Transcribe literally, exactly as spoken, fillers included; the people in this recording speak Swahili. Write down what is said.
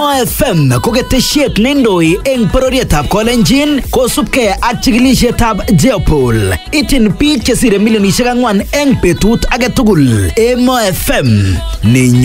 Emo F M ko ketesiet neindoi eng bororietab Kolenjin kosubkei ak chikilisietab Jeopol. Ityin biik chesire milionisiek ang'wan eng betut age tugul. Emo F M nenyo